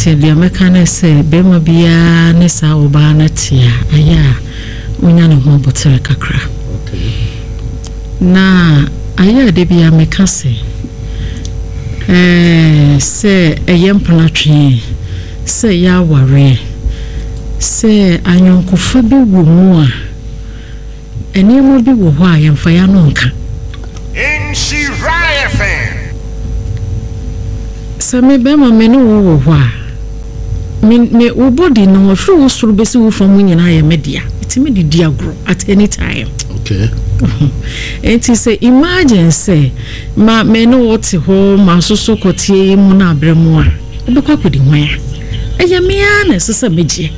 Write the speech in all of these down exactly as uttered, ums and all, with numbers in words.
enti dia meka na se be ma bia ne sa oba na tia aya onya ne ho botere kakra okay na aya de bia meka se eh se eyem planatwe se ya ware se anyonkofa bi wo mu a eni mo bi wo ho a yemfa ya no nka in Shiraya fan se me be ma me no wo ho a me me wo body no wo hwe wo soro besi wo fam nyina ya media itime di di agro at any time okay enti se imagine se ma me no wote ho ma soso kotie mu na abremu a obekwa kodi hwan a eye me a na sesa meje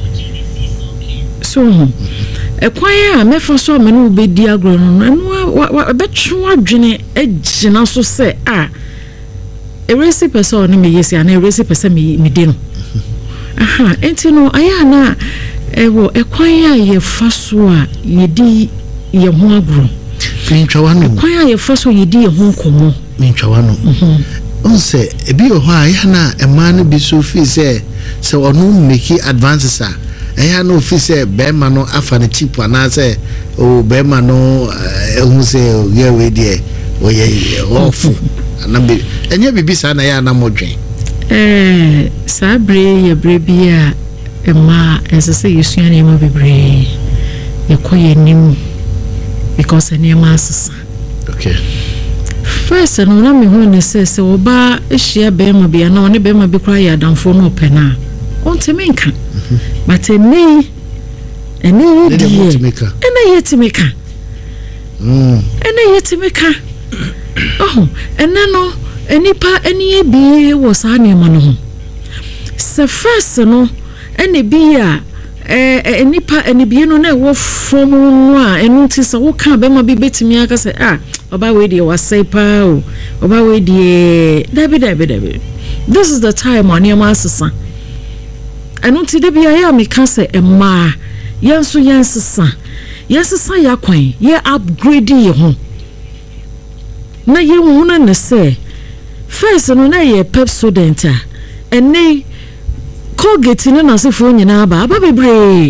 so ekwan a mefa so me no be di agro no no betwe adwene agina so se a eresi person no me yesi ana eresi person me me de no aha enti no aya na ewo ekwan a ye fa so a ye di ye ho agro mentwa wano ekwan a ye fa so ye di ye ho komo mentwa wano onse ebi ho a ya na ema no bi so fi se se ono make advances a eya no fi se be ma no afa ne cheap ana se o be ma no ehun se ye we die o ye off ana be enya bibi sa na ya na modwen eh sabre ye brebi a ema esese yesua ne ma bebre ye koye nim because any masses okay first no na me hu ne se se oba ehia be ma bia na one be ma bi kwa ya danfo no pena ontime nka but eni eni di eni yetimeka mm eni yetimeka oh ena no enipa eni ebi wo sa ne ma no se first no eni bi a eh enipa eni bi no na wo from no a enu ti se wo ka be ma bi betimi aka se ah oba we die wasai pa o oba we die dabi dabi dabi this is the time on your masasa enu ti de bia ya me ka se emma yenso yensesa yensesa ya kwan ye upgrade ye ho na ye hu na ne se first no na ye pep student a ene Colgate no na se fo nyina aba aba bebre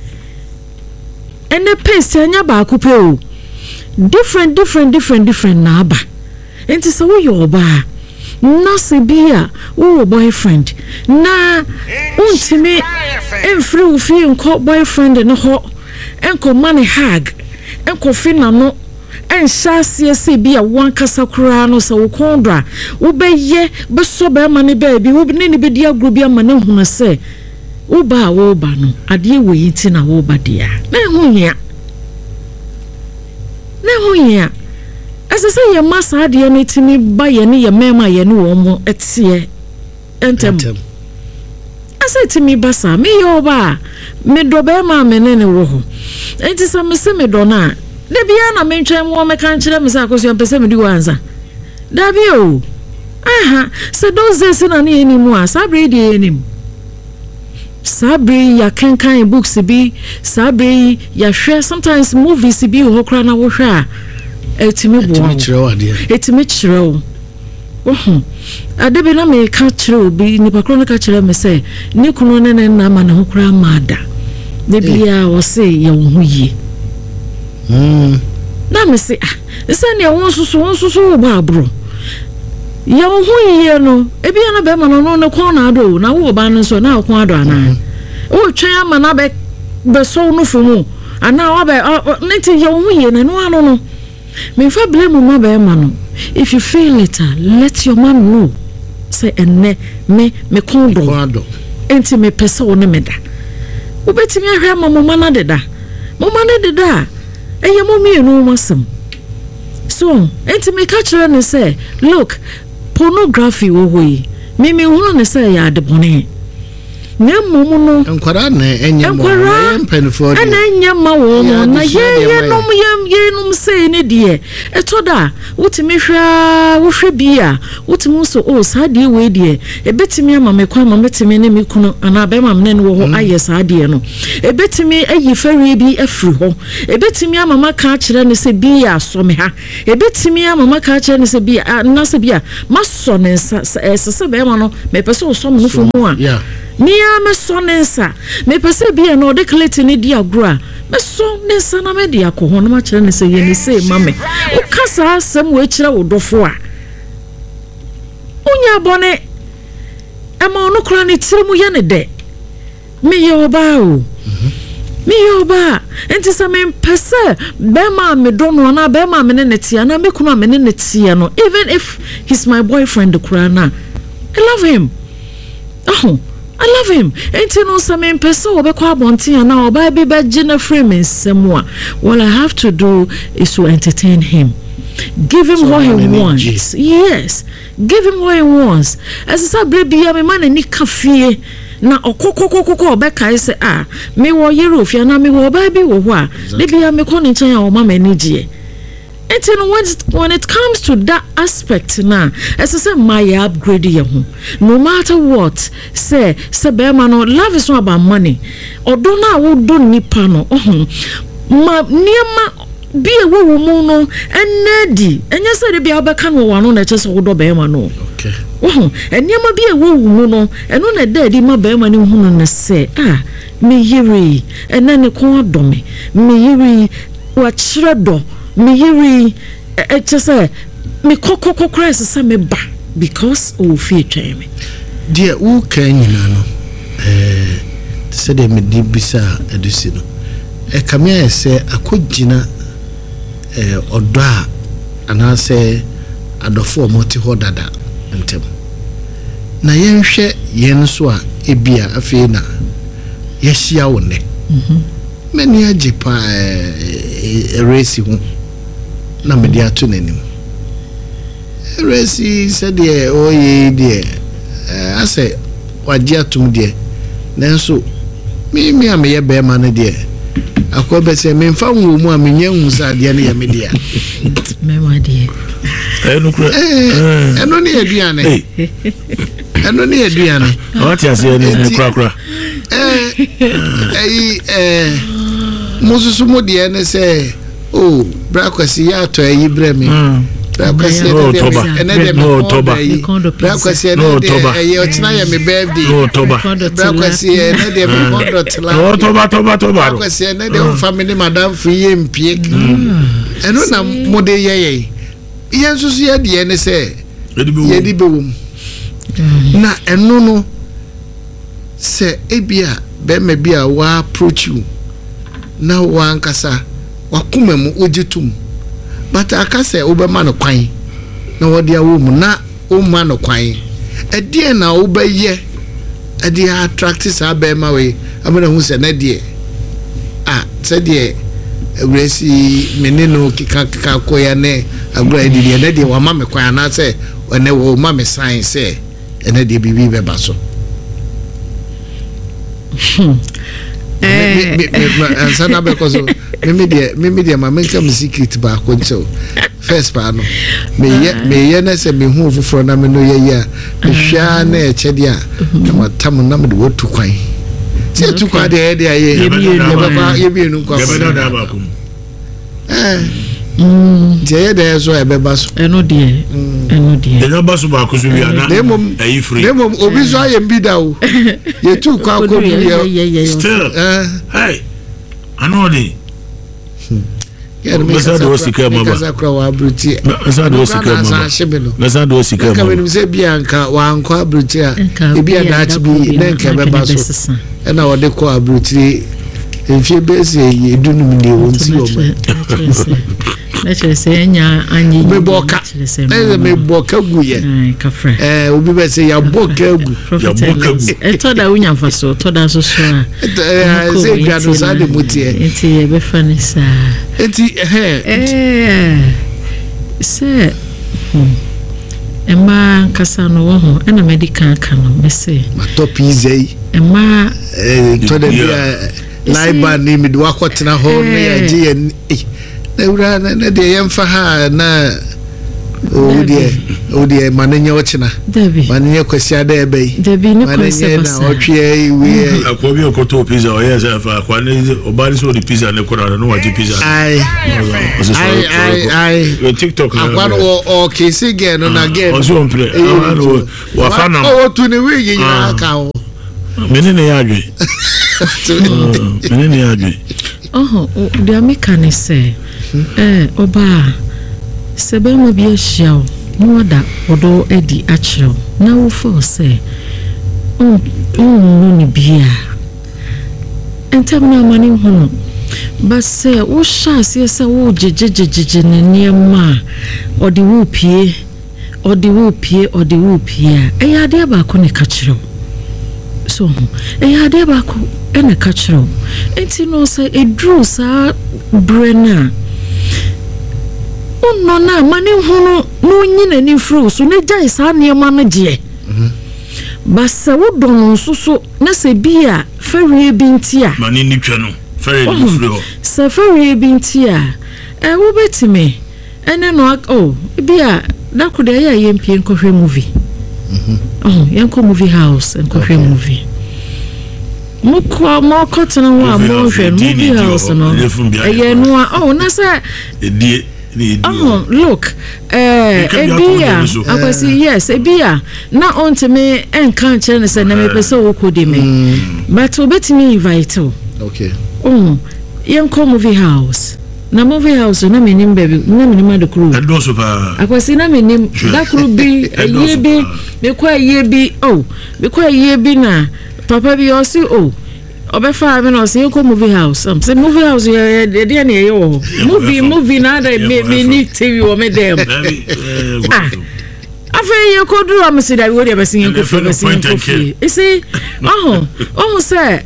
ene paste anya ba akupe o different different different different na aba enti se wo yo ba na se bia wo boyfriend na untimi enfri wo fi nko boyfriend no ho enko money hag enko fi na no enshase se bia wan kasa kura no se wo kondra wo beye be so be ma ne ba bi wo ne ne be dia gro bia ma na hunu se wo ba wo ba no ade wo yiti na wo ba dia na hu hia na hu hia ase se ye masa ade ne timi ba ye ne ye mema ye ne wo mo etie entem ase timi basa me yo ba me do be ma me ne ne wo ho enti se me se me do na de bia na me ntwem wo me kan kire me se akoso mpese me di wanza da bi o aha se doze se na ne enimu a sabre di enim sabre ya kankan books bi sabre ya hwe sometimes movies bi ho kra na wo hwe a etimi bo etimi kire wo ade etimi kire wo ohun ade bi na me ka kire obi ni pakro na ka kire me se ni kunu ne ne na ma na ho kra ma da de bia wo se ye wo hu yi mm na me se ah se ne won susu won susu wo ba abro ya wo hu yi no e bia na be ma no no ne kon na ado na wo ba no so na kon ado ana wo twen ama na be be so no fumu ana wa be nti ya wo hu yi na no ano no me fa blame ma be ma no if you feel it let your man know say enne me me kon do enti me pese wo ne me da wo betimi ahwe ma mo ma na de da mo ma na de da eye mo mi enu masem so enti me ka kire ne say look pornography wo hoyi me me hunu ne say ya de bone na mmom no enkwara na enye mo empenfo de ana enye ma wo mo na ye ye nom ye ye nom sei ne de etoda wotimi hwa wo hwe bia wotimi so o sa de we de ebetimi ama me kwa ma metimi ne me kunu ana be ma me ne wo ho aye sa de no ebetimi ayi fari bi afiri ho ebetimi ama maka kire ne se bia so me ha ebetimi ama maka kire ne se bia na se bia maso ne sa se be ma no me pese o so mo fu mu a Nia me so nensa me pese bia no de kleti ni dia gro me so nensa na me dia ko ho no ma kire ne se ye ne se mame o kasa asem we kire wo dofo a unya bone ama ono kra ne tire mu ye ne de me ye oba o me ye oba enti se me pese be ma me do no na be ma me ne netia na me kuno me ne netia no even if he's my boyfriend the kra na I love him oh I love him. Ain't no some person obekwa bontia na oba be be gina frame semwa. What I have to do is to entertain him. Give him so what he wants. Energy. Yes. Give him what he wants. As I said baby me man ni kafie na okokokokoko obeka I say ah me wo yero ofia na me wo oba bi wo ho a baby me ko ni nchen ya o mama ni gie. And when it, when it comes to that aspect now, as I say, my upgrade you. No matter what, say, say, no, love is not about money. Or do not would do nipano. Oh, ma near be a woman no and Neddy. And yes, I be about can one on the chest of Bema no. Okay. Oh, and near be a woman no, and on a daddy, my Bema who say, ah, me yiri, and then the corner domi, me yiri, what shreddo. Me yiri e just say me kokoko crisis say me ba because o fi twa me dear who can nyina no eh say de me di bisa edusi no e kamia say akogina eh odo a ana say adofo moti ho dada ntem na yenhwe yen so a ebia afei na yehia wo ne mhm meni ajipa eh eresi ho na media to nanim resi said ye oye de eh ase waje atum de nanso me me ameye be ma ne de akobe se me mfa nwo mu amenye hu sa de ne ya media me ma de enu kro eh enu ne aduane enu ne aduane what you say ne kra kra eh eh eh mususu mo de ne se oh brakwasi ya to ayi bremi brakwasi no toba no toba brakwasi no toba ayi ochina ya me birthday no toba brakwasi na de me kondo tla no toba toba toba brakwasi na de family madam fiye mpie eno na mode yeye yen susu ya de ne se ye di bewum na eno no se ebia be me bia wa approach you na wa ankasa wakuma mu ojitum but akase obema no kwan na wodi awo mu na o ma no kwan edie na obaye edie attract sa be ma we amena hu se na die ah se die resi meneno kika kika koya ne agura edie na die wa ma me kwan na se ene wo ma me sign se ene die bibi be baso eh me me sana be ko so me dia me dia ma menka me secret ba ko ncho first pa no me ye me ye na se me hu fufuro na me no ye ya me hwa na e che dia na matam na me de wotu kwan se tu kwa de de ye ye ba ye bi nu kwa ye ba da ba kum eh mm je de so e be ba so eno de eno de de no ba so ba ko so wi ana e free dem obi so aye mbida o ye tu kwa ko bi ye still eh hey anodi yeah me say do sika mama me say kwa abruti me say do sika mama me say do sika mama ka me say bia nka wa anko abruti a e bia da chi bi na nka be ba so e na wo de ko abruti enfie be say ye dunum ni wonti o ma let's say nya anyi me boka na me boka guye eh obi be say ya boka gu ya boka gu e to da unya faso to da so so eh say gado sa de mutie enti e be fani sa enti eh eh se ema kasa no wo ho na medical kan no me say ma top easy Emma eh to the live band ni me do akotena ho na ya je na ura na de yemfa ha na o die o die manenye ochina manenye kwasia da ebe debi ni kwasia na otwe we akobi okoto pizza o yes afa kwani obari so the pizza ne kora no waji pizza ai ai ai ai TikTok na akwano o kesi ge no na ge o so mpre wa fana o tu ne we yina aka o menene ya adwe menene ya adwe oh the american say eh oba sebe mo bi ahia o no da odo edi achiro na wo fo say um um ni bia entem na mani hono but say wo sha se se wo jejejejeje ne niema odi wo pie odi wo pie odi wo pie e ya de ba ko ne kachiro so e ya de ba ko e ne kachiro enti no say edru sa brena no na mani hunu no nyina ni fru so ne jai sa niema no je mhm basa wo don so na se bia fere bintia mani ni twa no fere ni fru ho se fere bintia e wo betime ene no oh bia da kude ya yempie nkohwe movie mhm oh yanko movie house nkohwe movie mukwa moko tena wa mo hwe movie house no e no oh na se die oh look eh ebia akwasi yes ebia na onto me enka chere se na me pese wo kodi me but obetimi invite okay oh yenko movie house na movie house na menim baby na menim adekuru edoso pa akwasi na menim dakuru bi yebi me kwa yebi oh me kwa yebi na papa bi osi oh obefa me no say ko movie house um say movie house ye de na ye wo movie movie na da me ni T V wo me dem afa ye ko duru am say da we dey besin ko fi besin ko fi you see oh oh say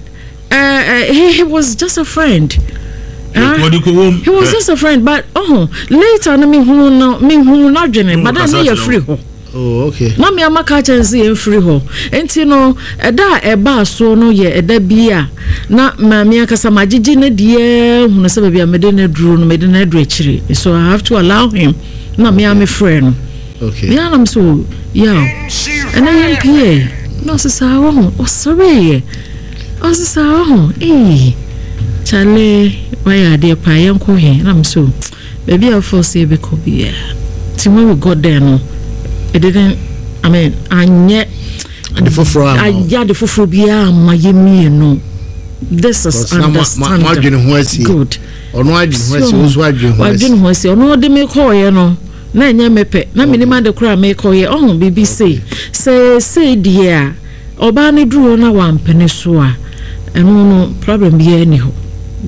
uh he, he was just a friend uh, he was just a friend but oh later na me hu no me hu na dwene but na ye free ho oh okay na me amaka chance e free ho enti no eda eba so no ye eda bia na ma me akasa magigi na die hu no se bia me de na duro no me de na duro chiri so I have to allow him na me am friend okay yeah I'm so yeah and I am P A no se sa wo o sorry o se sa wo eh chale why ade pa yanko he na I'm so baby I force e be ko bia ti when we got there no it didn't I mean anye the foforo anya the foforo bia mayemi no this is understand ma adwene ho asi good ono adwene ho asi ozo adwene ho asi adwene ho asi ono de me call ye no na enya mepe na minima de kura me call ye oh B B C say say dia oba ne duro na wampene so a eno no problem bia ni ho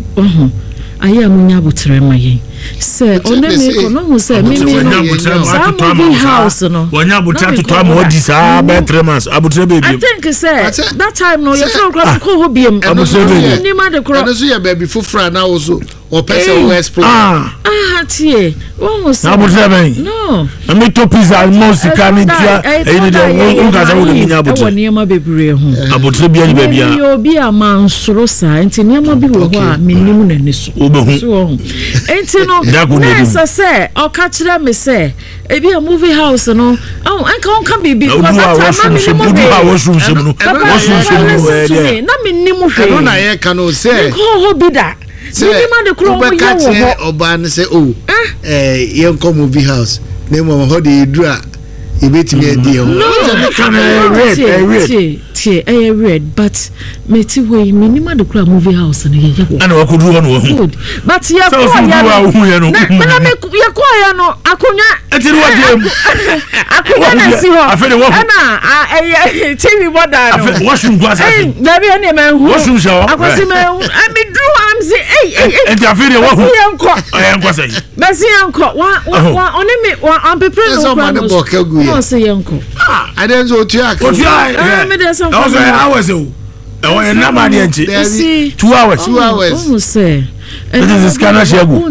oh aye amunya butre maye say one me ko no say me me no movie house no wonya butre to am odi sa be three months abutre baby I think say that time no you feel ko ko hobiem abutre baby ni ma de kro no so ya baby fufra na wo so o pese wo explore ah ah tie wo say abutre baby no me to pizza most can tia e ni de wo ka sa wo ni nya abutre wo ni ma bebre ho abutre bia ni baby a yo bia mansoro sa enti ni ma bi wo ho a menimu na ni so so enti no nessa say o ka kire me say e bi a movie house no oh anka on ka bibi na menimu budu a wo sum sum no wo sum sum no e na menimu hwe no na ye ka no say ko ho bi da ni ma de kro mo ye wo oba ne say oh eh ye ko movie house na mo ho de dura e betimi adi ho no can read I read tie eh read but me ti we menimu de kro movie house no ye ye wo ana wakodu ho no ho but ye ko ya no na me ye ko ya no akonya etiri wadem akonya na si ho afede wo ana eh T V boda no afede wo shum gwa sa na bi ene me hu wo shum sha akwasi me me dru am say eh eh enti afede wo hu yanko yanko say basi yanko wa wa oni me wa am prepare no kwa no say yanko I don't know to yak o tia me dey some also hours o e won na ma de nti two hours two hours o say it is scanner shegu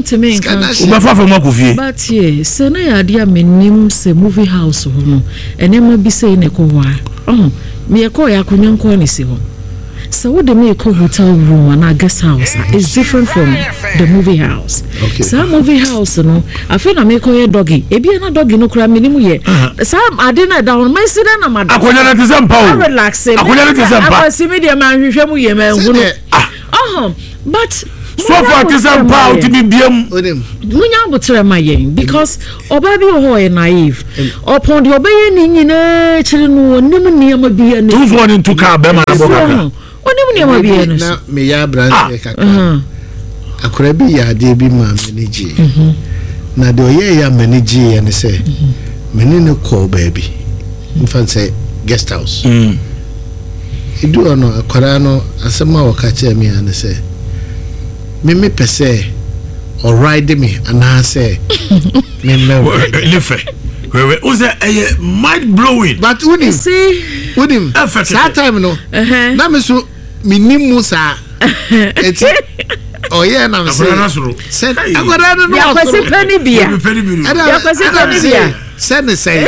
ubefa fa mo kofie but yeah say na ya dia menim say movie house ho no enema bi say ne ko wa oh me ko ya konyanko ni si ho so what they make a hotel room and a guest house is different from the movie house. Okay. So movie house no I feel na make a doggy ebi na doggy no kura minimum ye some I didn't down my sit na madam akonya na tizam pa relax akonya na tizam pa I see me there man hwehwe mu ye man hunu uh but so far tizam pa uti bi biam onim munya botre ma yen because oba bi ho ye naive upon the obey ni nyina chiri no onim niam bia ne two for into car be ma boka onim niam bia ne na me ya branch kaka akora bi ya de bi ma manage na de oye ya manage ye ne say meni ne call baby mfan say guest house mm idu ono akora no asema waka che me ya ne say me me pese or ride me and I say me me lefe we we uze eye mind blowing but unim see unim that time no na me so minimu sa eti oye na me say said agora no ya kwesi pani bia ya kwesi pani bia said the say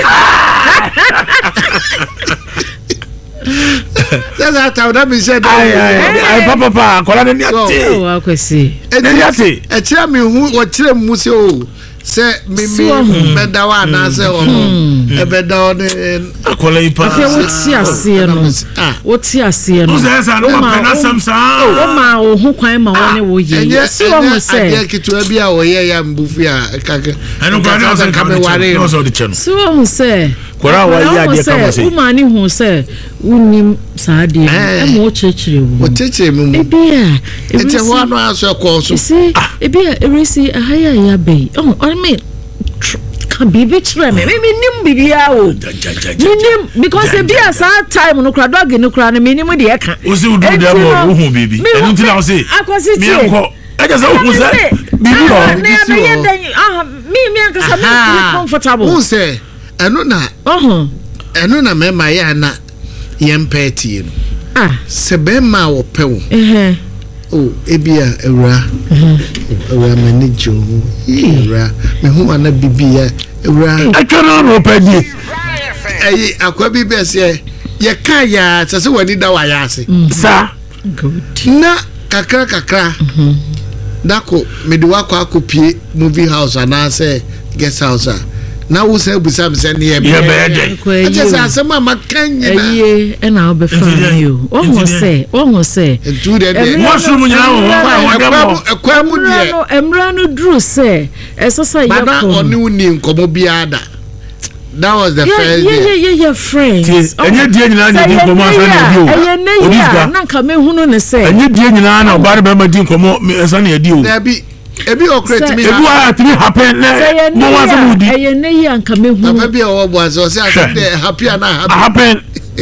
that's how that me said ai ai papa papa kola ne ate oh akwesi ne ate e kira me hu o kira mu se o se me me beda wa na se o no e beda o ne akola ipa afi wo ti ase no wo ti ase no o se sa no ma na samsa o ma o hu kwan ma wo ne wo ye si wo mo se ya kitu abi a o ye ya mbufu ya kaka eno kwa na se kame ware no so de cheno si wo mo se kora wa ya de kama se wo ma ni hu se unim saade e mo chechire wo o chechire mu e bia e te ho ano aso ko so si e bia e resi ahaya ya be oh I mean can be be chire me me nim bibia o nim because e bia sa time no kra dog no kra na me nim de e ka o se udu de mo hu bibi enu ti na o se akwasi ti mi anko e je se o hu se bibi o ah me me anka me comfortable who say enu na oh enu na me ma ya na yempeti no ah se be ma wo pe wo eh oh ebia ewura ewura manager ewura me hu ana bibia ewura atwana no pe di eh akwa bi be se ye ka ya se se wani da wa ya ase sa good na kakra kakra dako me de wa kwa akopie movie house ana se guest house na wo se busa busa ne ye be ye aje se asema makanya na eh eh na obefa you o ho se o ho se etu de de mo so mu nyina wo wo de mo ekwa mu de no emra no dru se esasa ye ko bana oni uni nkomo biada that was the yeah, first yeah, day yeah yeah yeah friends enye die nyina na di nkomo asa na di o odisga na nka me hunu ne se enye die nyina na oba be ma di nkomo asa na di o na bi ebi okreti mi ebi wa timi happen na mo wa so mudi eye ne yi anka me hunu papa bi o bo aso se ase happy na happen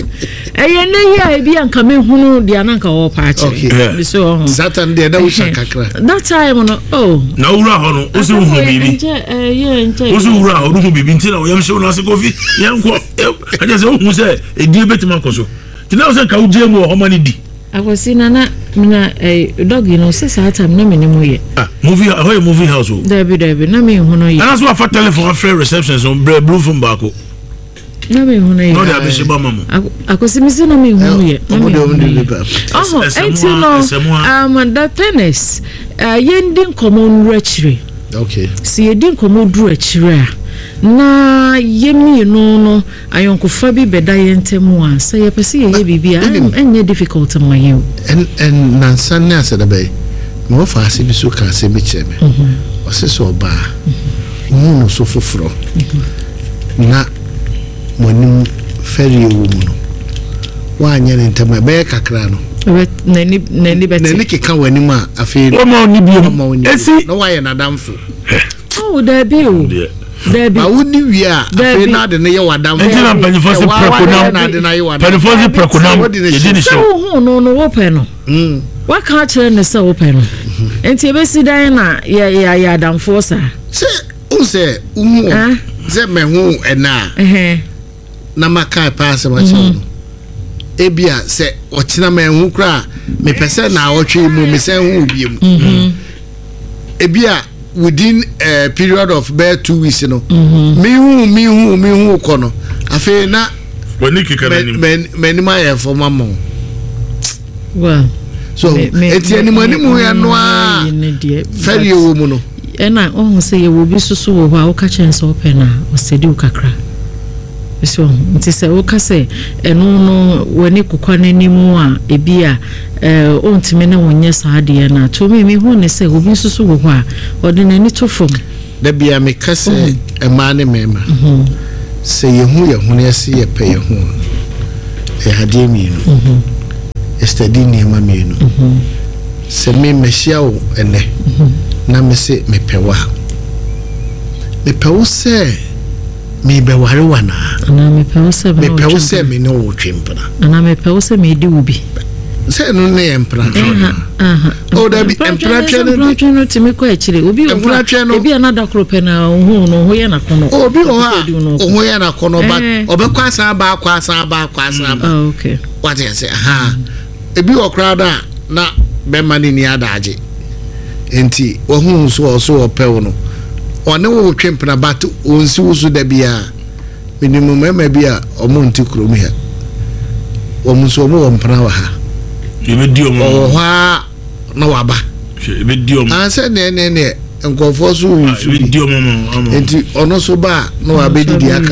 eye ne yi ebi anka me hunu dia na nka wo pa achi bi so Satan de da usha kakra that time no oh na ura ho no o se hu bibi nje eh ye nje o se ura ho hu bibi ntina o yam se o na se kofi yanko aje se o hu se edi betima koso tina o se ka uje mu o mani di akwasi na na na eh dog you know say that time na me nimo ye ah movie how movie house o David David na me hunu ye ana so afa telephone afre reception so blue phone bako na me hunu ye no dey be sheba mamu akwasi mi se na me hunu ye na me hunu ye oh enti no um the tennis uh yendin common rechire okay si yendin common dru achire na yemi no no ayonkofa bi beda yentemu a say ye pese ye bibia enye difficult ma you and and nansan na said be mo fa ase bi so ka ase bi cheme o se so ba mu no so foforo na monim feri wo mu no wa anya ne ntama be kakra no na ni na ni beti na ni keka wani ma afi o ma oni bi esi no wa ye na damfo oh da bi o Debbie. Ba woni wi a afi na de ne ye wadam. Enti na panifo se prekonam na de na ye wadam. Panifo se prekonam. Ye di ni show. Hu no no wo pe no. Mm. Wa ka kire ne se wo pe no. Enti e be si dan na ye ye ya adamfo sa. Se un se umu. Se me hu ena. Eh. Na maka pa se ma che no. Ebia se o kina me hu kra me pese na o twe mu me se hu biem. Mhm. Ebia within a uh, period of about two weeks, you know. Mm-hmm. Me who, me who, me who, kono. Afe na. When you kick men, men, men, my for my mom. well so eti animu animu ya no a feri wo mu no ena ohun se ye wo bi susu wo ha wo ka chen so open na o se di ukakra so nti se wo ka se eno no wani kokwa nanimu a ebi a eh ontime na wonye saade na to me me hu ne se obi susu wo ha ode nani to fom da bia me ka se ema ne mema se ye hu ye hu ne se ye pe ye hu e hade mi no estadi ni ma mi no se me mehia wo ene na me se me pewa me pewo se me be ware wana ana me pewo se me pewo se me no wo twempna ana me pewo se me di ubi se no ne empra aha o da bi empra twene empra no timi ko akire obi o ebi anada krope na hu no ho ye na kono obi o ha o ho ye na kono ba obekwa asa ba akwa asa ba akwa asa ba okay what you say ha ebi okra da na be mani ni adaje enti wo hu so so opew no one wo twempna bat onsi wo so da bia minimum mema bia omo nti kromi ha wo mu so omo wo mpana wa ha ebe di omo o ha na waba ebe di omo anse ne ne ne nkofo so wi so ebe di omo omo enti ono so ba na wa be didi aka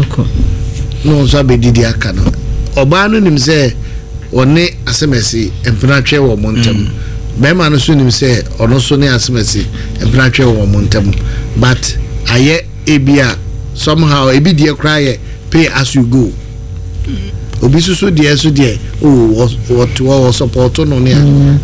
no so be didi aka no oba no nim se one asemesi empana twe wo montam bema no so nim se ono so ne asemesi empana twe wo montam but aye ebia somehow ebi die cry pay as you go obi susu die so die oh what what support no ne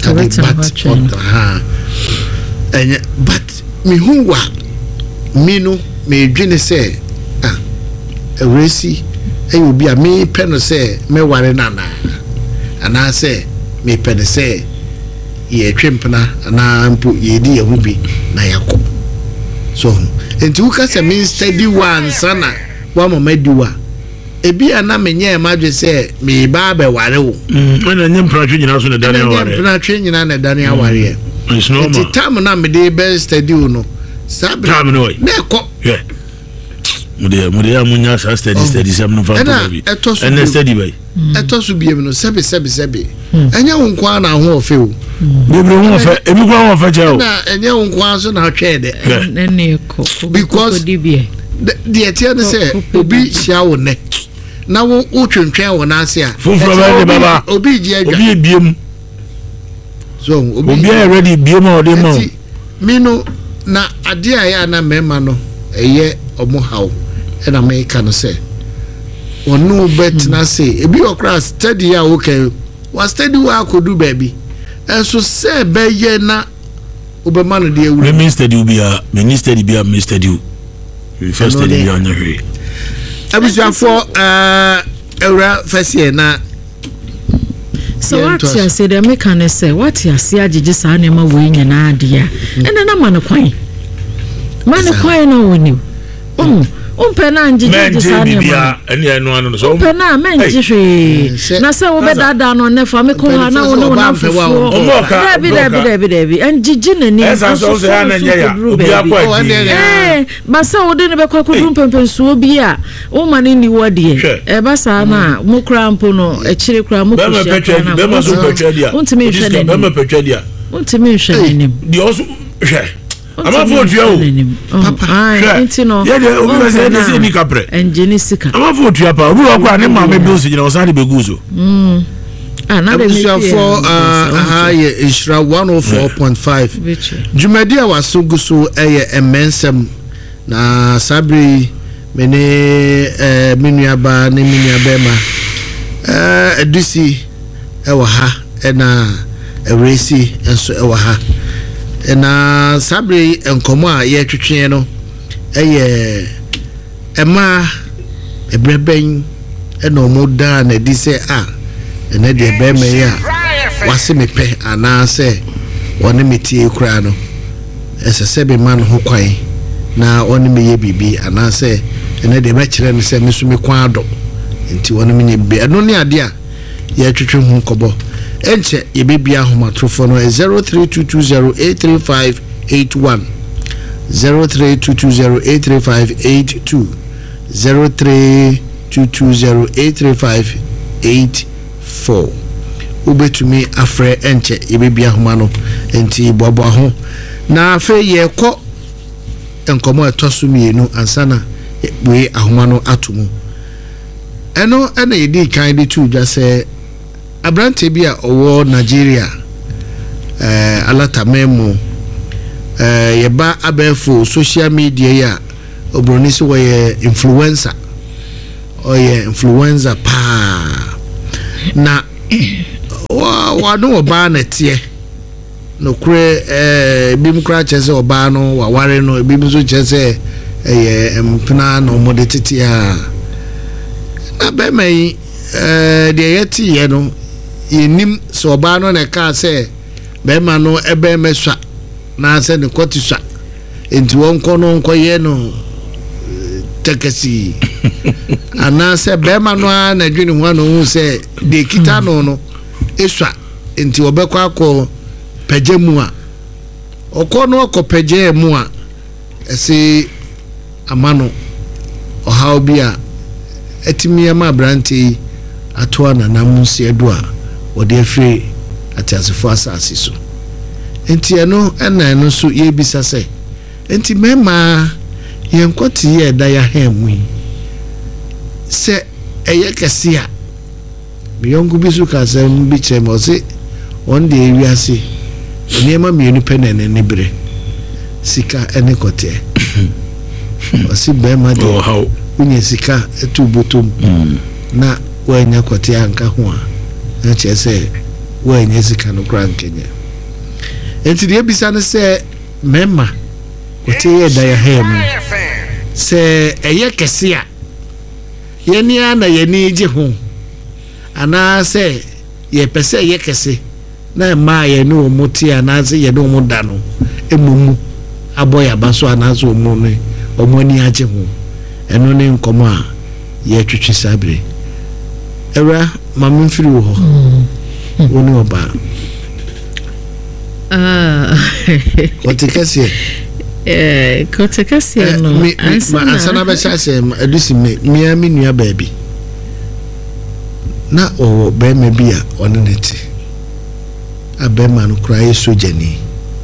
but ha enya but me hu wa me no me dwene se ah eresi e obi a me pe no se me ware nana ana se me pe no se ye twempna ana mpo ye di ye hu bi na yakọ so enti uka se me steady one sana wa mama diwa ebi ana menye madwe se me ba be ware wo mm na nyem pratwe nyina so na dane aware nyem pratwe nyina na dane aware enti tam na me de be steady no sabe tam no na ko yeah mude mude amunya sa steady steady sam no fa to bi ene steady bai eto so biem no sebe sebe sebe enya wonkwa na ho ofe o bebre ho ofe ebi kwa ho ofe je o na enya wonkwa so na hwe de ene ko because the etienne say obi hia wo ne na wo utwentwen wo na ase a fufuro ba de baba obi ji adwa obi ebiem so obi already biem o de mo mi no na ade a ya na mema no eye omo hawo e na me ka no say onu bet na say ebi okra steady a okay wa steady wa kodu baby enso say be ye na obema no de ewure me steady ubi a me steady bia me steady first steady ya nya hwe abusuafo eh ewura first year na so what you say the mechanic say what you see agege sa na ma we nya na ade a ena na man kwan man kwan na woni oh umpe na njije sa na bia ene eno anu so umpe na menje hwe na se wo be dada no ne fa me ko ha na wo no na fo omoka bi da bi da bi da bi njije na ni esa so se ha na nya ya obi akwa di eh ma se wo de ne be kwa ko dum pempenso obi a wo ma ni ni wode e ba sa na mo kra mpo no e kire kra mo ko shi na be ma so petwa dia untimi hwe na be ma petwa dia untimi hwe na di oso hwe ama vote ya o papa ah intino ye de obi be say dey say ni kapre engineer sika ama vote ya pa obi wa kwa ne ma me bills gina osani be guzo mm ah na be me for ah ye Ishra one oh four point five jumadi a wasuguso eye emensem na sabri mene eh menuaba ne menuaba ma eh edusi e wa ha e na ewresi enso e wa ha na sabri enkomo a ye twetwe no eye ema ebreben e no moda na di se a ene de be me ya wase me pe ana se woni metie kura no ese se be man ho kwan na woni me ye bibi ana se ene de be kire no se me so me kwan ado nti woni me be eno ne ade a ye twetwe hu kobo enche ye bibia homatrofo no zero three two two zero eight three five eight one zero three two two zero eight three five eight two zero three two two zero eight three five eight four wobetumi afrɛ enche yebebia homa no enti boabo ho na afa ye kɔ enkomo etoso mienu ansana we ahoma no atomu eno ena yedi kan de tu dwa sɛ abrante bi a owo Nigeria eh alata memo eh yeba abefo social media ya obroni so we influencer oye influencer pa na wa wa no oba na tie no kure eh bim kra chese oba no wa ware no bim so chese eh empna no modetiti a na be mai eh de yeti ye no yenim so oba no na ka se be ma no ebe meswa na se ne kotiswa enti won kono nkoye no tekesi ana se be ma no na dwene ho no hu se de kita no no eswa enti obekọ akọ pagye mu a okọ no okọ pagye mu a ese amano ohaw bi a etimi ama branti atoa na namunsi edu a ode afiri atasefo asase so enti eno ena eno so ye bisa se enti mema ye nkoti ye da ya hemu se eye kese a miyongu bisu ka se mbi chemo se on de wiase niema mienu penene ne bre sika ene kote osi be ma de how unye sika etu botom na wanya kote anka ho a na chese wanya sika no kran kenya enti de bisa ne se mema kote ye da ya hemu se eye kese a yeni ana yeni je ho ana se ye pese ye kese na ma ye no muti ana se ye no mu da no emumu aboya baso ana so mu no omoni aje ho eno ne nkomo a ye twetwe sabre era mamu mfiri wo ho woni oba ah kotikase eh kotikase no ansana be chase edusi me mia mi nua baabi na o be me bia oneneti abema no krai sojani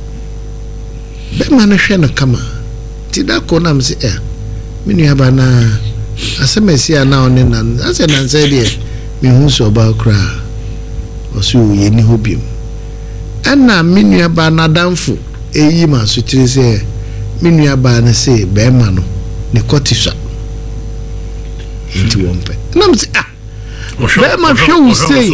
be ma no hwe no kama ti da ko na mse eh me nua ba na asemesi ana onena ase na nse de me hu so ba kra osu ye ni hobim ana me nua ba na danfo eyi ma so tire se me nua ba na se be ma no ne kotisha nti wompe na mse ah be ma hwe wo sei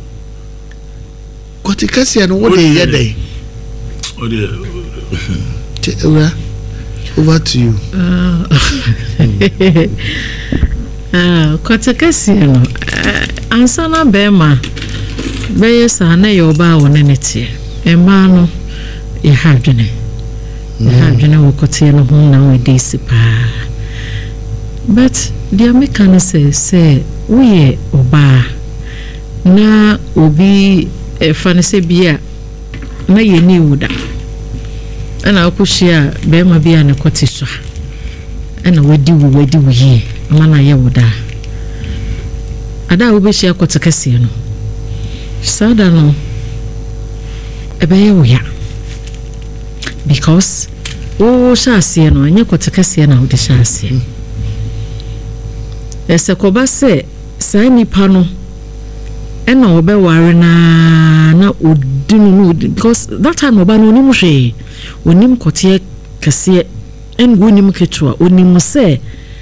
kotikasi no wo de yede o de Ura, over to you. Ah, kotikasi no ansana be ma be yesa na ye oba wona neti e ma no ye hadwene ye hadwene wo kotie no ho na we dey sipa but the American say say we oba na obi e fanese bia na ye ni wuda ana akushia be ma bia na kotiswa ana wadi wu wadi wu ye mana ye wuda ada wo be shia kotikase no sada no ebe ye wuya because o shase no anya kotikase na wo de shase ese koba se sai nipa no ena obe ware na na odinu because that time oba no onimu hwe onim kotie kase en gonim ketua onim se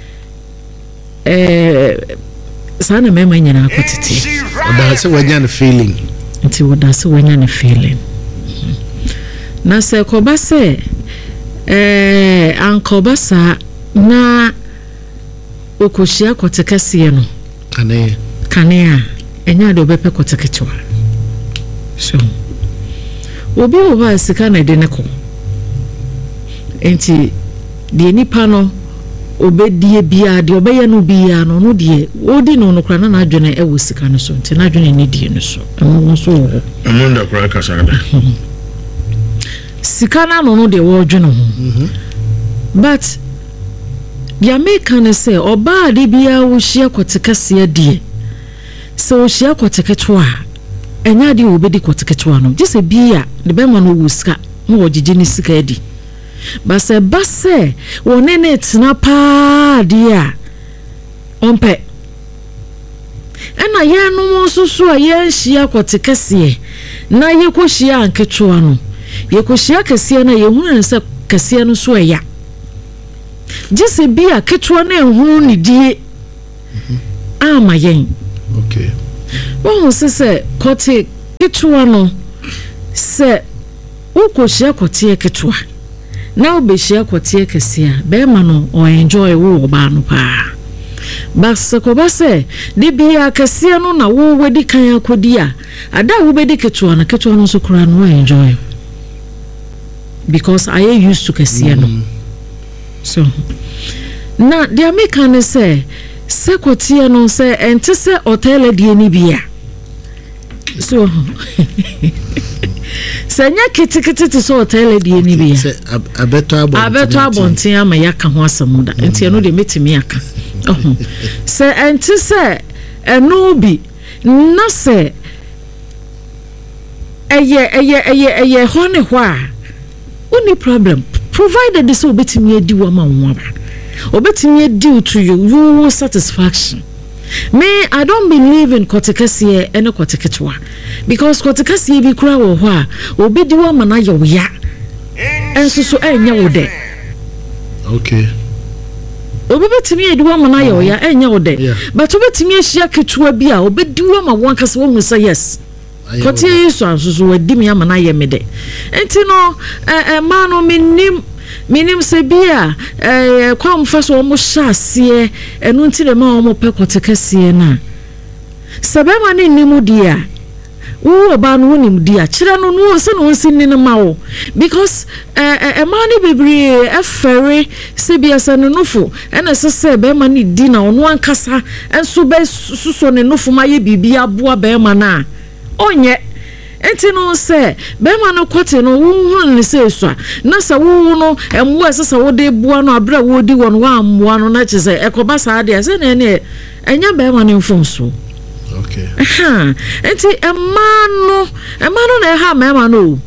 eh sana mema nyana akotete oda se wanya na feeling nti oda se wanya na feeling na se koba se eh ankoba sa na okoshia kotekase no kane kane enya de obepe koteketua so obi oba sika na de ne ko enti de nipa no obedie bia de obeye no bia no no de odi no no kra na na adwene e wo sika no so enti na adwene ni die no so emo so wo amunda kra kasada sika na no no de wo adwene ho but the American say oba de bia wo hia kotekase de so hia koteketo a enya de obedi koteketewa no gye se bia de be ma no wuska mo wogege ni sika edi ba se ba se woni ne tena pa dia ompe ena ye no mo susu a ye hia kotekese na ye kohia anketewa no ye kohia kese na ye hunu se kese no so eya gye se bia ketewa na ehunu ni die ama yen okay wọ́n sẹ́ sẹ́ kọ́tí ketewa no sẹ́ wọ́kọ̀hyia kọ́tí ketewa na wọ́bẹ̀hyia kọ́tí kẹsíà bẹ́ẹ̀ma no ọ̀ enjoy wọ́ ọba no paa bàsẹ̀ kọ́ba sẹ́ de bia kẹsíà no na wọ́ wẹ́di kan akọ́di a ada wọ́bẹ̀di ketewa na ketewa no nso kura no ọ̀ enjoy because I am used to kẹsíà no so na the American sẹ́ se kotie no se ente se hotel die ni bia so se nya kitikiti ti so hotel die ni bia se abeto abonten abeto abonten ama yaka ho asamuda ente no de metimi aka oh se ente se eno bi na se eye eye eye eye ho ne ho a oni problem provided this obetimi adi wo ma wo aba obetimi due to you your satisfaction. Me, I don't believe in kotekasiye ene koteketwa because kotekasiye bi kura wo ho a obedi wo mana yo ya enso so enya wo de okay obetimi edi wo mana yo ya enya wo de but obetimi ehia ketwa bi a obedi wo ma won kase wo hu say yes kote yeso anso so wadi mi amana ye me de enti no eh ma no menim minim se bia eh kwam fa so mo hyase enu ntire ma mo pe kotekase na sebema ne nimu dia wo oba no nim dia kire no no se no nsi ni ma wo because eh eh ma ne bebre efere se bia se no nufo ena se se be ma ne di na ono ankasa enso be suso ne nufo ma ye bibia boa be ma na onye enti no se be ma no kote no wo ne se so na sa wo no emwo se se wo de boa no abra wo di won wa ammoa no na che se ekoba sa de se na ne enya be ma ne mfom so okay ha enti emano emano na ha me ma no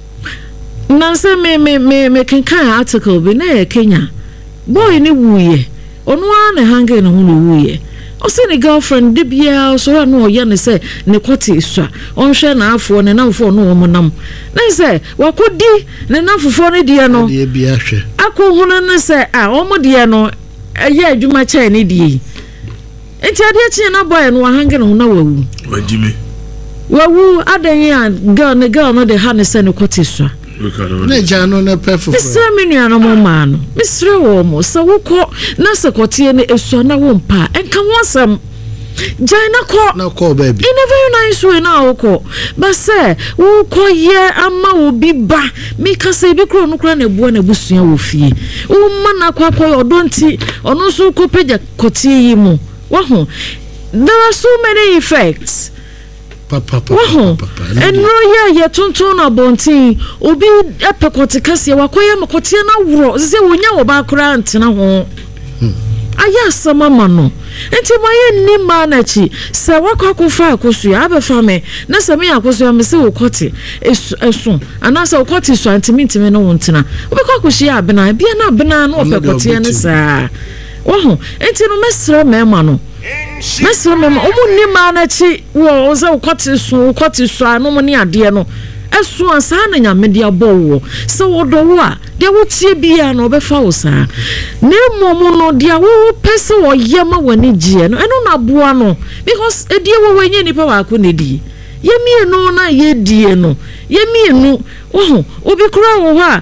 na se me me me me kenkan article bi na e Kenya boy ni wuye onu a na hange na hu no wuye o se ni girlfriend de bia so ra no ye ne se ne kwati sua on hwe na afo ne namfo no wo nam na se wakodi ne namfo ne de no de bia hwe akohunu ne se a o mo de no eye adwuma cha ne de enti ade chi na boy no hange no na wawu wajime wawu adan ya girl ne girl no de ha ne se ne kwati sua na jano na perfect Mister Miniano mo mano Mister wo mo sa woko na se kotie ne esu na wo mpa enka ho asem Jaina ko na ko baby in a very nice way na woko ba se wo ko ye ama wo bi ba me ka se bi kro no kra na buo na busua wo fie wo ma na kwa kwa odonti ono so ko peja kotie yi mu wo ho there are so many effects papa papa papa and no yeah yeah tonton na bontin obi epekote kase wakoye makote na woro se wonya wo ba kra ntena ho aya sama mano enti maye ni manachi se wakwakofa akosu abefa me na se me akosu me se wokote esu ana se wokote so antimintime no wontena obekwakoshi abena bia na abena na opekote ne sa wo enti no mesra me ma no mesra me ma omu ni manachi wo se wokote so wokote so anu mo ni ade no esu ansa na nyame de abowo se wodo wo a de wotie bia no obefa wo sa ne momu no de wo pese wo yema wani gie no eno na boa no because edie wo wenye nipa wa ko ne di yemi enu na ye die no yemi enu wo obi kura wo ha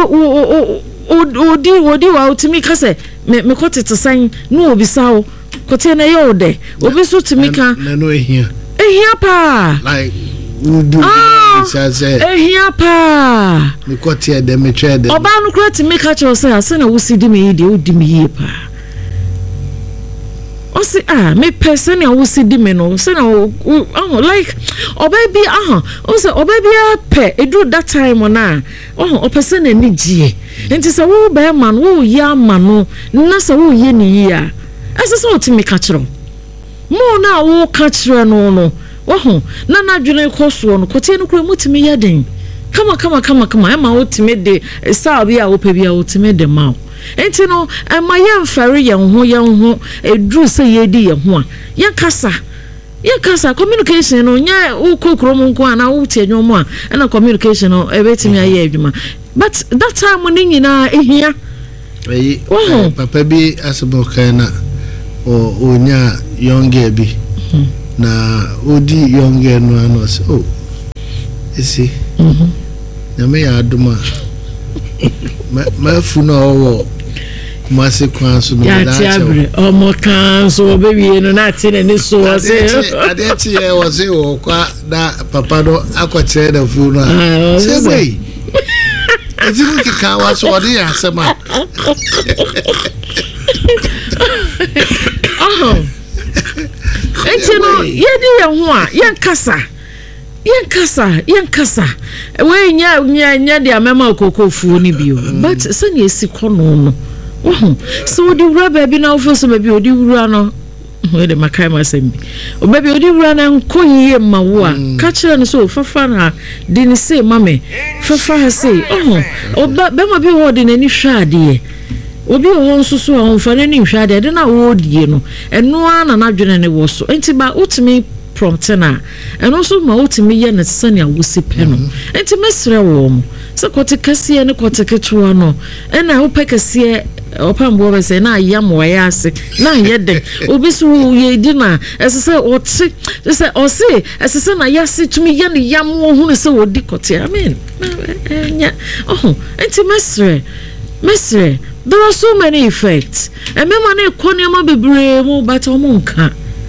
o odi odi wa utimi kase me me kotete san no obi sawo kote na ye ode obi so timi ka na no ehia ehia pa like do ehia pa me kote de me twa de oba no kura timi ka che say ase na wo sidi me yi de odi me yi pa o si ah me person na wo sidi me no say na oh like oba bi ah o say oba bi pe edu that time na oh o person na ni gie enti say wo ba man wo ya ma no na say wo ye ni yi a ase say o timi ka chero mo na wo ka chero no no wohu na na dwene koso no kotie no kura mutimi yɛden kama kama kama kama ema wotimi de saa bi a wopɛ bi a wotimi de ma enti no ema yɛmfɛre yɛn ho yɛn ho eduru sɛ yɛdi yɛn ho a yɛkasa yɛkasa communication no nya ukokro mu nko ana wotie nwomo a ɛna communication no ebetimi ayɛ adwuma but that time ni nyina ehia Ayi, uh, papa bi asebo kana o onya younger bi mm-hmm. na odi younger no anos oh esi mhm na me ya aduma ma ma fu no owo mase kwan so no da cha o mo kan so baby no na ti ne so o se ade ti e o se o kwa da papa no akwache da fu no se boy Ezi mu kika wa so odi asema. Oh. Enti no yedi ye ho a yen kasa. Yen kasa, yen kasa. We nya nya nya de amema okokofuo ni bio. But se na esi kono no. Oh. So odi wura ba bi na ofo so ba bi odi wura no. We de makai masembi. O ba bi odi wura na nko yiye mawo a. Ka kire no so fafa na de ni se mame. Fafa ha se. Oh. O ba be ma bi ho de nani hwade. Obi ho nso so a onfa nani hwade de na wo die no. Eno ana na dwene ne wo so. Enti ba utimi prompt na. Eno so ma utimi ye ne sane a wo sipe no. Enti mesre wo mo. Se kote kase ne kote ketua no. Ena wo pekase opambo be say na yam wa ya ase na yeden obi so ye di na esese oti se o se esese na ya se tumi ye ne yam wo hu se odi kote amen nya oh enti mesre mesre there are so many effects e me ma na ekoni ma bebre mu but o mu nka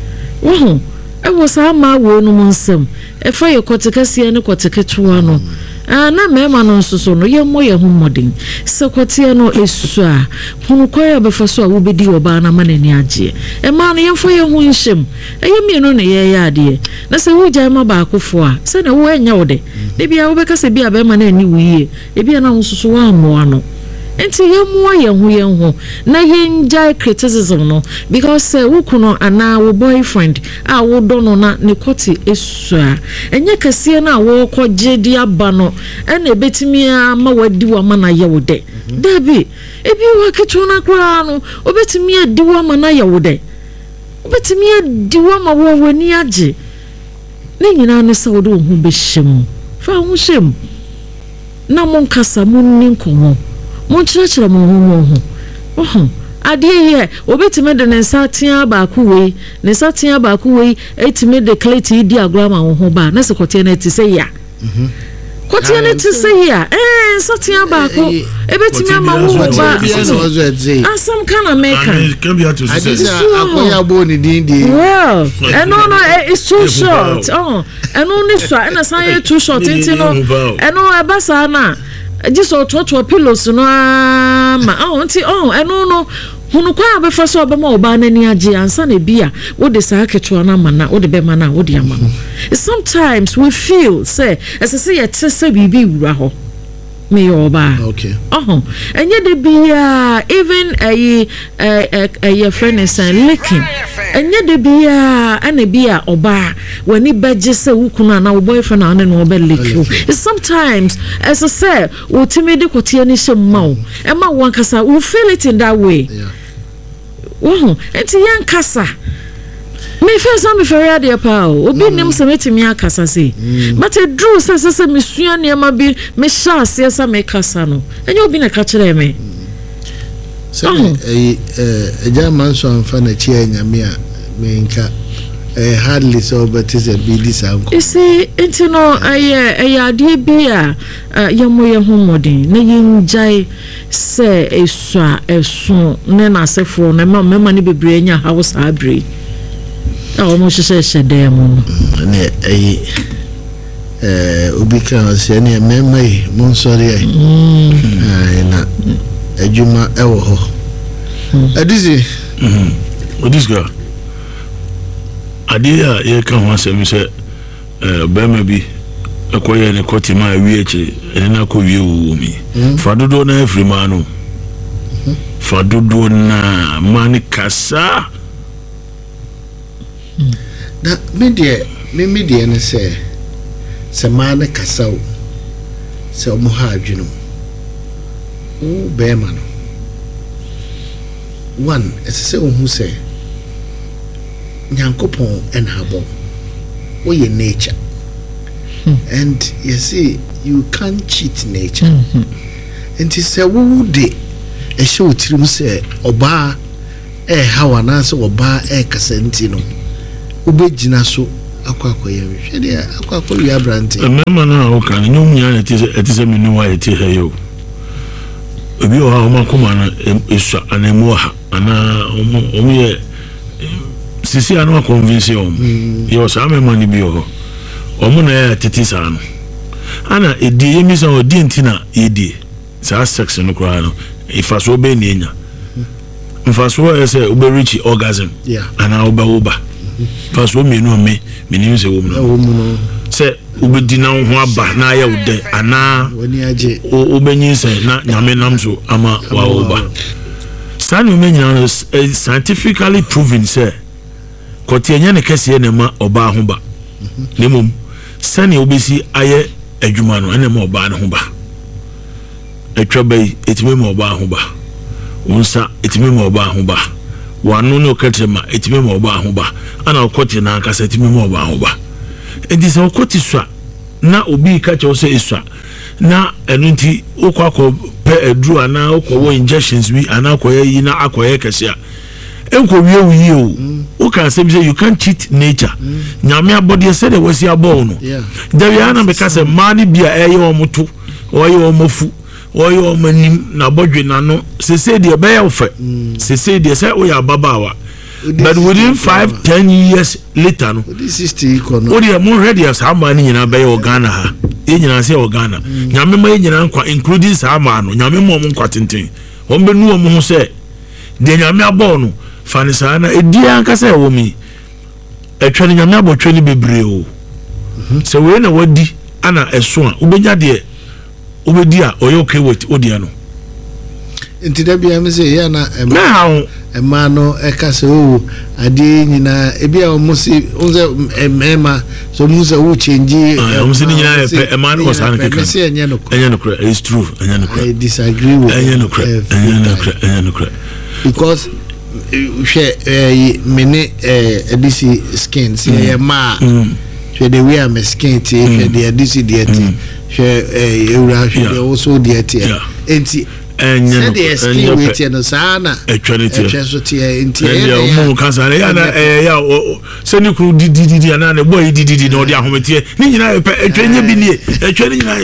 wo e wo sa ma wo no mu nsem e fa ye kote kase ne kote ketua no Ah na mema no nsoso no ye mo ye hu modin sekote no esu a hunu koya befa so a wo bedi oba na manani age e ma no ye fo ye hu nhyem e ye mi no ne ye ye ade na se wo gya ma ba akofo a se na wo anya wo de de bia wo beka se bia be ma na ani wiye e bia na nsoso wa amoa no enti ye mo ye hu ye hu na ye nja criticism no because uh, wo kuno ana wo boyfriend a wo do no na ne kote esu a enye kase na wo koje di aba no ena ebetimi a ma wadi wa ma na ye wo de dabi ebi wa ketu na kura no obetimi adi wa ma na ye wo de obetimi adi wa ma wo wani age ne nyina ne se wo do hu be hyem fa hu hyem na mon kasa mun ni nkomo mon chirachira mo ho ho oh ade ye obetime de nsa tia ba ku wei nsa tia ba ku wei etime de kleti di agrama wo ho ba na se kote na ti se ya mhm kote na ti se ya eh nsa tia ba ku ebetime ma wo ba asam kana maker can be to say akoya bo ni din di well and no no it's too short oh and no ni so na san too short enti no and no e ba sa na just so to pillows no ma oh nti oh eno no hunu kwa abefa so obama oba na ni age ansa na bia wo de sa keto na mana wo de be mana wo de ama sometimes we feel say as I say yet say bibi wura ho me oba okay oh enye de bia even a a a friend is licking enye de bia ana bia oba wani beje say wukunu na wo boyfriend na na oba lick sometimes as I say wo timide kotie ni shemma e ma won kasa we feel it in that way yeah oh enti yan kasa me first am ferry dey pa obi nim se metimi akasa say but e drew say say me sua ne ma bi me sha ase say me kasa no enye obi na ka kire me so eh eh jaman so amfa na chi anyame a me nka eh hardly so but is a big disanko you see enti no aye aye ade bi a yemo ye hu modin na yinjai se esua esu ne na sefo na ma mema ne bebre nya house abre ah o mo hye hye dem no ne ayi eh obi kan se ne mema yi mo nsori ai ai na ejuma ewo ho adizi mhm odiska adia ye kan ho asem se eh bema bi akoye ne kotima wi eche ene na ko wi wo mi fadodo na afri ma no fadodo na mani kasa na me de me de ne se se ma ne kasa o se o mo ha adwenu o be ma no one ese se ohun se nyankopon en habo o ye nature hmm. and you see you can't cheat nature mm-hmm. and se wo de e she otirim se oba e hawa na se oba e kasa ntino ubegyina so akwakoye hwede akwakoye abrante emema na o kan nyum nya na tise etise menu wa eti ha yo obi o ha o makoma na esu anemu ha ana omo ye sisi anu convince om yo sa mema ni bi o omo na ya tetisa anu ana edi yemi sa odi ntina edi sa sex no kra no ifaso be ni enya mfaso ese ube reach orgasm yeah ana oba oba faso me no me me se wo no se ube dina ho aba na ya ude ana woni age ube nyin se na nyame nam so ama wa oba stand you mean scientifically proven say kote enya ne kese ne ma oba ho ba nemom sani obesi aye adwuma no ene ma oba ne ho ba etwa bai etime ma oba ho ba unsa etime ma oba ho ba wanu no katrema etime ma oba ho ba ana okote na akasa etime ma oba ho ba enti se okote swa na obi ka che so eswa na enu nti okwa pe edru ana okwo injections bi ana akoye yi na akoye kase a enko wie wie o o kan say you can't cheat nature nyame abode say de wasi abo no da wi ana be kase mani bia eye omoto oye omofu oye omanim na bodwe na no se se de be yafa se se de say o ya babawa but within five ten years later no this is the economy o de mo ready as amani nyina be yo Ghana ha e nyina say o Ghana nyame ma nyina nkwa including sa ama no nyame mo mo nkwa tenten o be nu o mo say de nyame abo no fanisa na edi ankasa e wo mi etwani nyame abotwani bebre o se we na wadi ana eso a ubenya de ubedi a oyo okay with odia no enti da bia me se ya na na ha ema no e kasa o ade nyina e bia o mo se unze ema so mo se wo change e mo se nyina e ema no sana keka me se enye no enye no kra it's true enye no kra I disagree with enye no kra enye no kra enye no kra because she eh mene eh edisi skin see eh ma she the way am skin ti she the edisi diet she eh ewura she also diet enti enye no skin with no sana etwanity etwa so ti enti eh mo kansa ya na eh ya se ni kru di di di na na boy di di na odi ahometie ni nyina etwenye bi ni etwenye nyina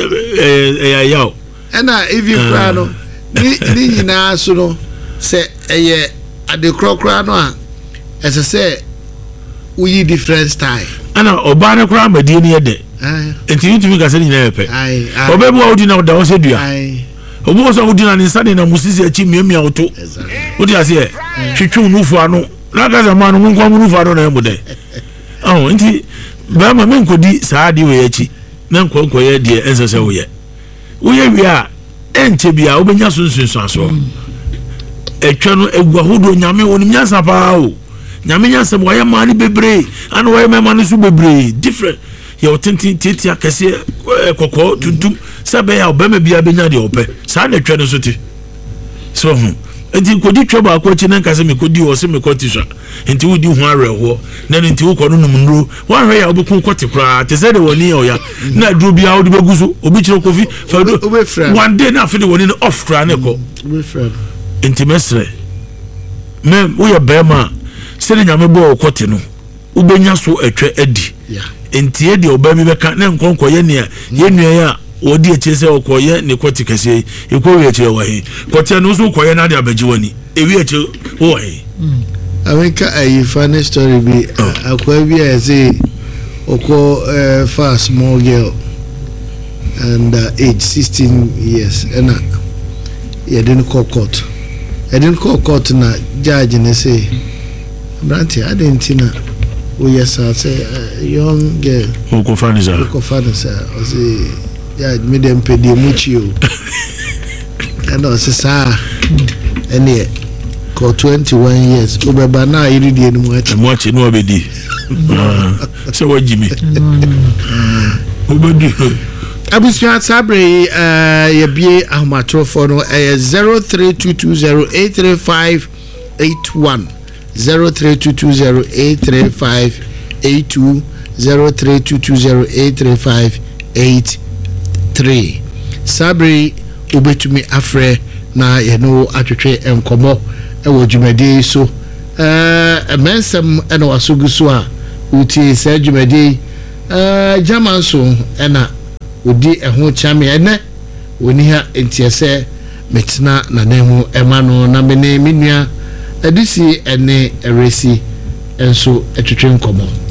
eh ya na even kra no ni nyina so no se eh ade krokra no a ese se uyi different style ana oba ne kra amadi ne yede enti yutumi ka se ni na yepe oba bu odi na oda wo se dua obo so odi na ni sade na musisi achi miamia oto odi ase twetwu nufu ano na ga za ma no nko mu nufu ano na emude oh enti ba ma me nkodi saade we achi na nko nko ye de ense se wo ye wo ye wi a enche bia obenya sunsun so etwa no egwahodo nyame woni nyansa pa o nyame nyansa mo ya mani bebre ana wo ya mani su bebre different ya otintin titi akese kokko tuntum sabe ya obema bia benya de ope sa na etwa no so ti so hu enti kodi twa ba ko chi na nkase me kodi wo se me koti swa enti wodi hu areho na enti wo kono num nro wa hwe ya obekun koti kra te se de woni o ya na duro bia wo de beguso obi chiro kofi fa do one day na afide woni off kra ne ko we friend intimesre me wo ye bema se de nyame bo okote no ubenya so etwe adi yeah entie de obami beka na nkonko ye ne ye nua ya odi eche se okoye ne koti kase iko eche wa he kote no so koye na de abaji wani ewi eche wo he aweka a funny story bi akwa bi a say oko for a small girl and uh, age sixteen years and you didn't call court I didn't call court na judge and say Branty I didn't know oh yes I say uh, young girl oko fanisa oko fanisa I say judge me dem pay the muchio and I say sir and yeah call twenty-one years obeba na iri di enu ati mo ati no obedi sɛ wagyi me wobɛdi abusua sabre eh yɛbie ahomatorofoɔ no ɛyɛ zero three two two zero eight three five eight one zero three two two zero eight three five eight two zero three two two zero eight three five eight three sabre ubetumi afrɛ na yɛno atwetwe nkɔmɔ ɛwɔ dwumadi so eh mensem ɛna wasogu so a uti sɛ dwumadi eh german so ɛna odi ɛho chame ɛnɛ oni ha entiese metena na nemu ɛma no na mene menua adisi ɛne ɛresi enso ɛtwetwe nkɔmɔ